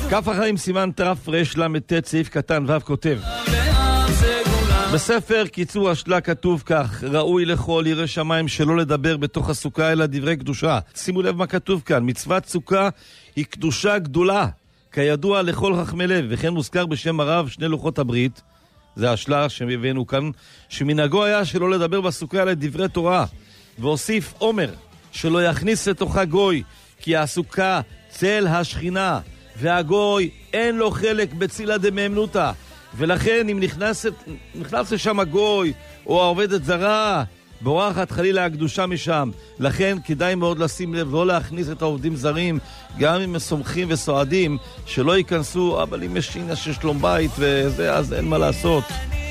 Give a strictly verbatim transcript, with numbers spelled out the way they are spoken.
כף החיים סימן תרף רש למתת סעיף קטן ו' כותב בספר קיצור השלה כתוב כך: ראוי לכל ירא שמיים שלא לדבר בתוך הסוכה אלא דברי קדושה. שימו לב מה כתוב כאן, מצוות סוכה היא קדושה גדולה כידוע לכל חכמי לב, וכן מוזכר בשם הרב שני לוחות הברית, זה השלה שהבאנו כאן, שמנהגו היה שלא לדבר בסוכה אלא דברי תורה, והוסיף אומר שלא יכניס לתוכה גוי, כי הסוכה צל השכינה, והגוי אין לו חלק בצילה דמאמנותא, ולכן אם נכנס, נכנס לשם הגוי או העובדת זרה, בורחת חלילה הקדושה משם. לכן כדאי מאוד לשים לב לא להכניס את העובדים זרים, גם אם הם סומכים וסועדים, שלא ייכנסו. אבל אם יש עניין של שלום בית וזה, אז אין מה לעשות.